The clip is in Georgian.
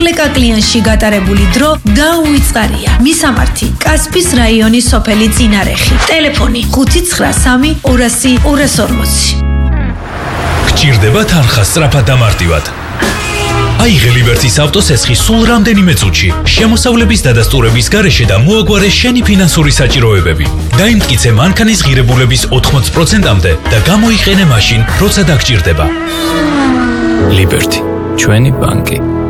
ლეკაკლიანში გატარებული დრო დაუვიწყარია. მისამართი: კასპის რაიონის სოფელი წინარეხი. ტელეფონი: 593 200 240. გჭირდება თანხა სწრაფად და მარტივად. აიღე ლიბერტის ავტოსესხი სულ რამდენიმე წუთში. შემოსავლების დადასტურების გარეშე და მოაგვარე შენი ფინანსური საჭიროებები. დაიმტკიცე მანქანის ღირებულების 80%-მდე და გამოიყენე მაშინ, როცა დაგჭირდება. ლიბერტი, ჩვენი ბანკი.